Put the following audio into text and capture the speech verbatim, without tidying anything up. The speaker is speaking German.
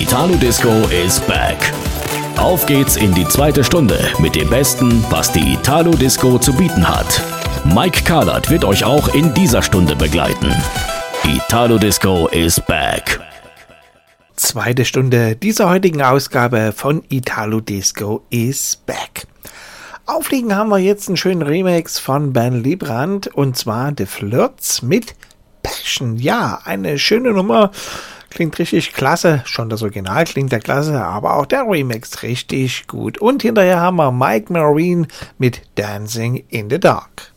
Italo Disco is back. Auf geht's in die zweite Stunde mit dem Besten, was die Italo Disco zu bieten hat. Mike Carlert wird euch auch in dieser Stunde begleiten. Italo Disco is back. Zweite Stunde dieser heutigen Ausgabe von Italo Disco is back. Aufliegen haben wir jetzt einen schönen Remix von Ben Liebrandt und zwar The Flirts mit Passion. Ja, eine schöne Nummer. Klingt richtig klasse. Schon das Original klingt ja klasse, aber auch der Remix richtig gut. Und hinterher haben wir Mike Marine mit Dancing in the Dark.